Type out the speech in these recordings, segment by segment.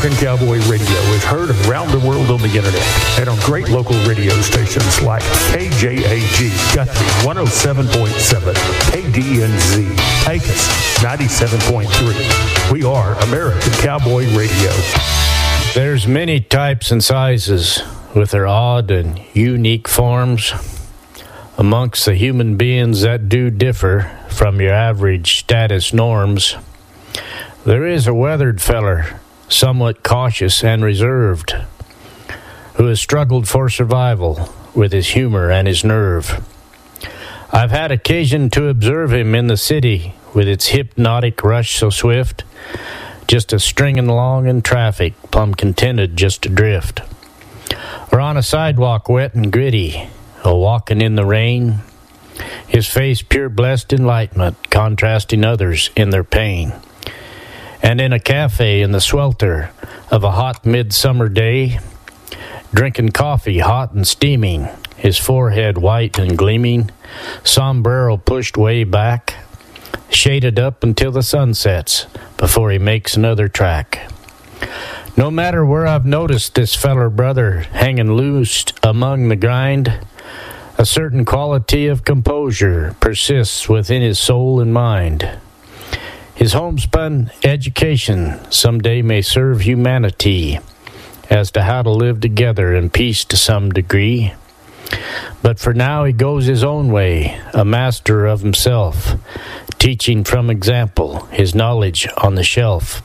American Cowboy Radio is heard around the world on the internet and on great local radio stations like KJAG Guthrie 107.7, KDNZ Pecos 97.3. We are American Cowboy Radio. There's many types and sizes with their odd and unique forms. Amongst the human beings that do differ from your average status norms, there is a weathered feller, somewhat cautious and reserved, who has struggled for survival with his humor and his nerve. I've had occasion to observe him in the city with its hypnotic rush so swift, just a stringing along in traffic, plumb contented just to drift. Or on a sidewalk wet and gritty, a-walking in the rain, his face pure blessed enlightenment, contrasting others in their pain. And in a cafe in the swelter of a hot midsummer day, drinking coffee hot and steaming, his forehead white and gleaming, sombrero pushed way back, shaded up until the sun sets before he makes another track. No matter where I've noticed this feller brother hanging loose among the grind, a certain quality of composure persists within his soul and mind. His homespun education someday may serve humanity as to how to live together in peace to some degree. But for now he goes his own way, a master of himself, teaching from example, his knowledge on the shelf.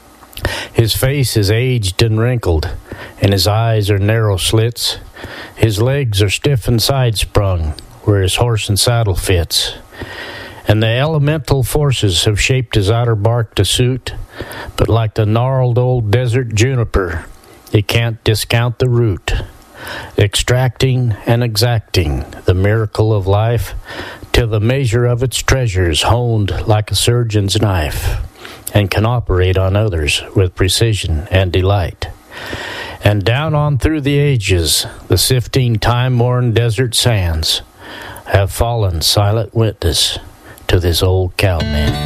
His face is aged and wrinkled, and his eyes are narrow slits. His legs are stiff and side-sprung, where his horse and saddle fits. And the elemental forces have shaped his outer bark to suit, but like the gnarled old desert juniper, you can't discount the root. Extracting and exacting the miracle of life till the measure of its treasures honed like a surgeon's knife, and can operate on others with precision and delight. And down on through the ages, the sifting time-worn desert sands have fallen silent witness to this old cowman.